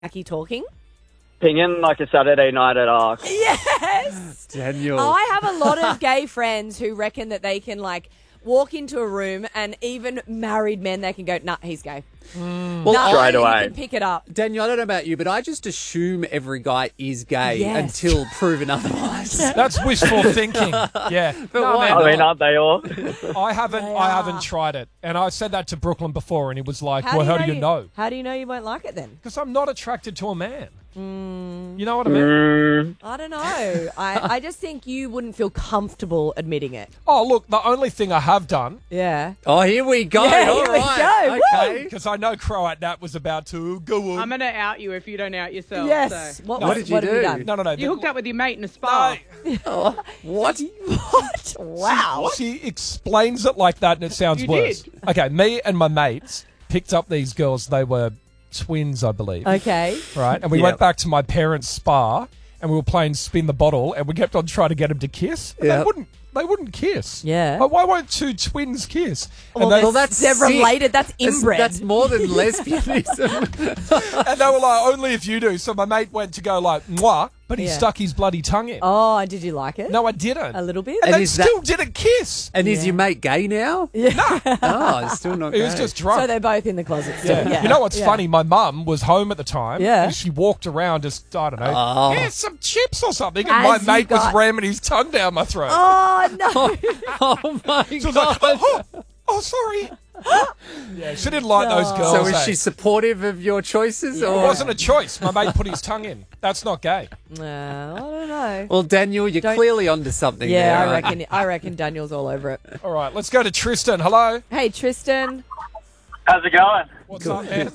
Jackie talking? Pinging like a Saturday night at Arc. Yes! Daniel. I have a lot of gay friends who reckon that they can, like, walk into a room and even married men, they can go, nah, he's gay. Well, Nah, Straight you away. can pick it up. Daniel, I don't know about you, but I just assume every guy is gay Yes. until proven otherwise. That's wishful thinking. Yeah. But No, why man, not? I mean, aren't they all? I haven't tried it. And I said that to Brooklyn before and he was like, well, how do you know? How do you know you won't like it then? Because I'm not attracted to a man. You know what I mean? I don't know. I just think you wouldn't feel comfortable admitting it. Oh, look, the only thing I have done, Yeah. Oh, here we go. Yeah, All here we right. go. Okay. because I know Croat Nat was about to go on. I'm going to out you if you don't out yourself. Yes. So. What What did you have do? done? No. You hooked up with your mate in a spa. No. What? What? Wow. She explains it like that and it sounds You worse. did. Okay, me and my mates picked up these girls. They were twins, I believe. Okay. Right? And we Yep. went back to my parents' spa and we were playing spin the bottle and we kept on trying to get them to kiss. And Yep. they wouldn't kiss. Yeah. Like, why won't two twins kiss? Well, that's they're sick. related. That's inbred. That's more than lesbianism. And they were like, only if you do. So my mate went to go like, mwah, but he Yeah. stuck his bloody tongue in. Oh, and did you like it? No, I didn't. A little bit? And And they is that- still didn't kiss. And is Yeah. your mate gay now? Yeah. Oh, it's still not He gay. was just drunk. So they're both in the closet still. Yeah. You know what's Yeah. funny? My mum was home at the time. Yeah. And she walked around just, I don't know, Oh. yeah, some chips or something. And As my you mate was got- ramming his tongue down my throat. Oh, no. Oh, my She was like, God. oh, sorry. Yeah, she didn't like those girls. So is eh? she supportive of your choices? It Or? wasn't a choice. My mate put his tongue in. That's not gay. I don't know. Well, Daniel, you're Don't- clearly onto something there. Yeah, aren't you? I reckon Daniel's all over it. All right, let's go to Tristan. Hello. Hey, Tristan. How's it going? What's up, man?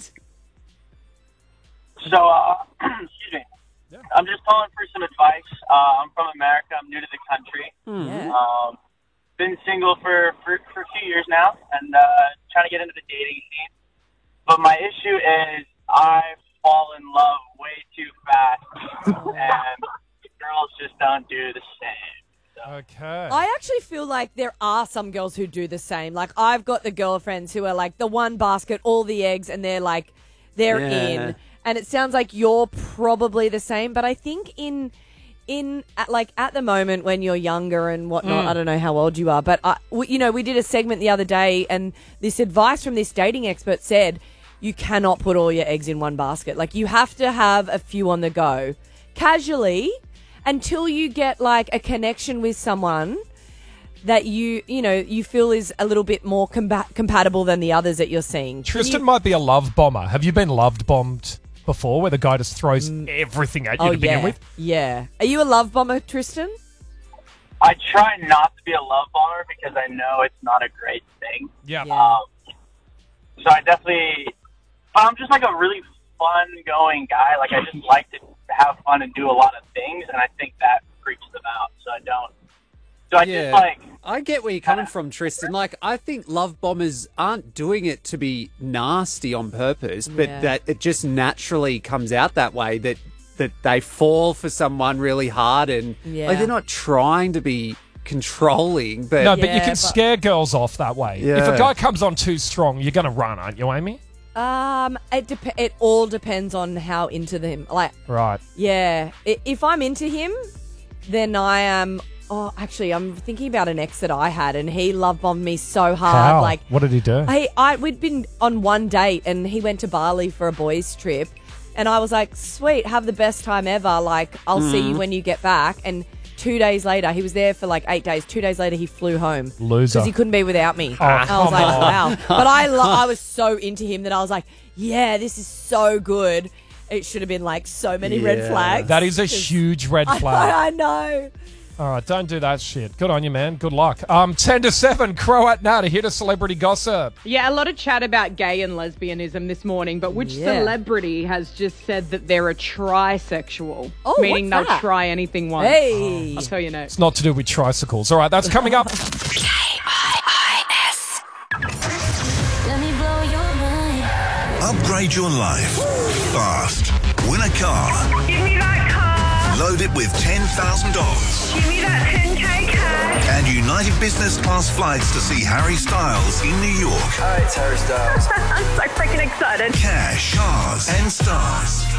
So, excuse me. Yeah. I'm just calling for some advice. I'm from America. I'm new to the country. Yeah. Been single for a few years now and trying to get into the dating scene. But my issue is I fall in love way too fast, and girls just don't do the same. Okay. I actually feel like there are some girls who do the same. Like, I've got the girlfriends who are like the one basket, all the eggs, and they're like, they're Yeah. in. And it sounds like you're probably the same. But I think at the moment when you're younger and whatnot, I don't know how old you are, but we did a segment the other day, and this advice from this dating expert said you cannot put all your eggs in one basket. Like, you have to have a few on the go casually until you get like a connection with someone that you feel is a little bit more compatible than the others that you're seeing. Tristan might be a love bomber. Have you been loved bombed before where the guy just throws everything at you to begin with? Yeah. Are you a love bomber, Tristan? I try not to be a love bomber because I know it's not a great thing. Yeah. Yeah. So I'm just like a really fun-going guy. Like, I just like to have fun and do a lot of things, and I think that freaks them out. So I don't. So I just like. I get where you're coming from, Tristan. Like, I think love bombers aren't doing it to be nasty on purpose, but Yeah. that it just naturally comes out that way, that they fall for someone really hard and Yeah. like, they're not trying to be controlling, but No, but you Yeah, can but- scare girls off that way. Yeah. If a guy comes on too strong, you're going to run, aren't you, Amy? It all depends on how into them. Like, Right. yeah, if I'm into him, then I am. Oh, actually, I'm thinking about an ex that I had, and he love bombed me so hard. How? Like, What did he do? we'd been on one date, and he went to Bali for a boys' trip, and I was like, "Sweet, have the best time ever. Like, I'll see you when you get back." And 2 days later, he was there for like 8 days. 2 days later, he flew home. Loser. Because he couldn't be without me. Oh, I was come like, on. wow. But I was so into him that I was like, yeah, this is so good. It should have been like so many red Yeah. flags. That is a huge red flag. I know. All right, don't do that shit. Good on you, man. Good luck. 10 to 7, Croat now to hit a celebrity gossip. Yeah, a lot of chat about gay and lesbianism this morning, but which Yeah. celebrity has just said that they're a trisexual? Oh, meaning what's they'll that? try anything once. Hey. I'll tell you no. It's not to do with tricycles. All right, that's coming up. Let me blow your mind. Upgrade your life fast. Win a car. Give me that car. Load it with $10,000 Give me that 10K cash. and United Business Class flights to see Harry Styles in New York. I'm so freaking excited. Cash, cars, and stars.